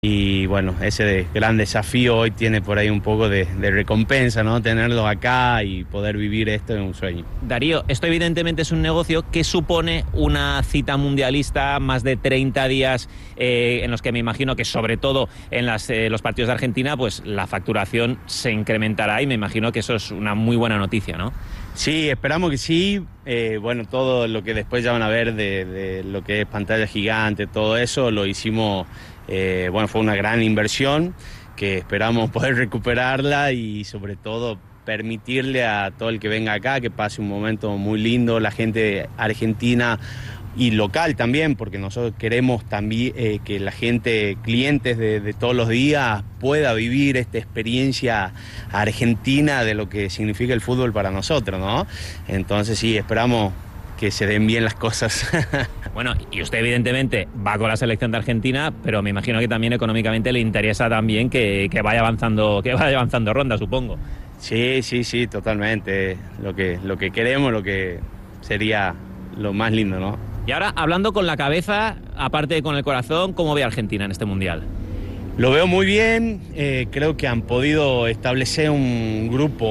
Y bueno, ese gran desafío hoy tiene por ahí un poco de recompensa, ¿no? Tenerlos acá y poder vivir esto es un sueño. Darío, esto evidentemente es un negocio que supone una cita mundialista, más de 30 días en los que me imagino que sobre todo en los partidos de Argentina, pues la facturación se incrementará y me imagino que eso es una muy buena noticia, ¿no? Sí, esperamos que sí. Bueno, todo lo que después ya van a ver de lo que es pantalla gigante, todo eso lo hicimos. Bueno, fue una gran inversión que esperamos poder recuperarla y sobre todo permitirle a todo el que venga acá que pase un momento muy lindo, la gente argentina y local también, porque nosotros queremos también que la gente, clientes de todos los días, pueda vivir esta experiencia argentina de lo que significa el fútbol para nosotros, ¿no? Entonces sí, esperamos que se den bien las cosas. Bueno, y usted evidentemente va con la selección de Argentina, pero me imagino que también económicamente le interesa también que vaya avanzando ronda, supongo. Sí, totalmente. Lo que queremos, lo que sería lo más lindo, ¿no? Y ahora, hablando con la cabeza, aparte de con el corazón, ¿cómo ve Argentina en este Mundial? Lo veo muy bien, creo que han podido establecer un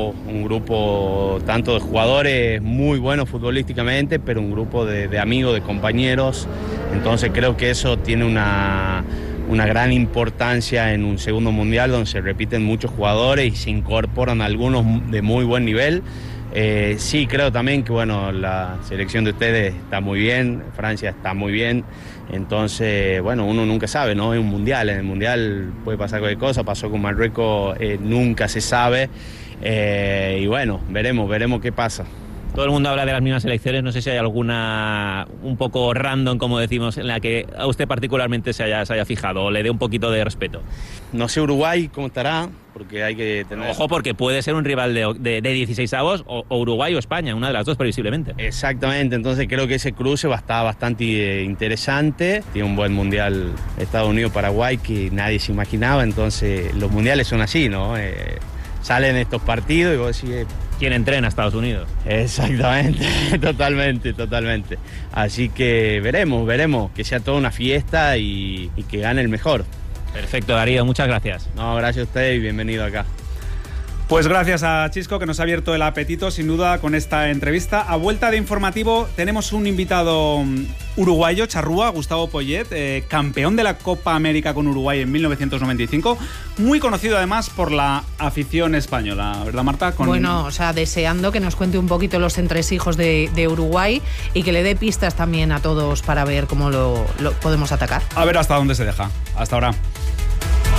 grupo tanto de jugadores muy buenos futbolísticamente, pero un grupo de amigos, de compañeros, entonces creo que eso tiene una gran importancia en un segundo mundial donde se repiten muchos jugadores y se incorporan algunos de muy buen nivel. Sí, creo también que bueno, la selección de ustedes está muy bien, Francia está muy bien, entonces bueno, uno nunca sabe, ¿no? Es un mundial, en el mundial puede pasar cualquier cosa, pasó con Marruecos, nunca se sabe, y bueno, veremos qué pasa. Todo el mundo habla de las mismas selecciones, no sé si hay alguna un poco random, como decimos, en la que a usted particularmente se haya fijado o le dé un poquito de respeto. No sé Uruguay cómo estará, porque hay que tener... Ojo, porque puede ser un rival de 16avos o Uruguay o España, una de las dos previsiblemente. Exactamente, entonces creo que ese cruce va a estar bastante interesante. Tiene un buen mundial Estados Unidos-Paraguay que nadie se imaginaba, entonces los mundiales son así, ¿no? Salen estos partidos y vos decís... ¿Quién entrena a Estados Unidos? Exactamente, totalmente. Así que veremos, que sea toda una fiesta y que gane el mejor. Perfecto, Darío, muchas gracias. No, gracias a usted y bienvenido acá. Pues gracias a Chisco, que nos ha abierto el apetito, sin duda, con esta entrevista. A vuelta de informativo tenemos un invitado uruguayo, charrúa, Gustavo Poyet, campeón de la Copa América con Uruguay en 1995, muy conocido además por la afición española, ¿verdad, Marta? Bueno, o sea, deseando que nos cuente un poquito los entresijos de Uruguay y que le dé pistas también a todos para ver cómo lo podemos atacar. A ver hasta dónde se deja. Hasta ahora.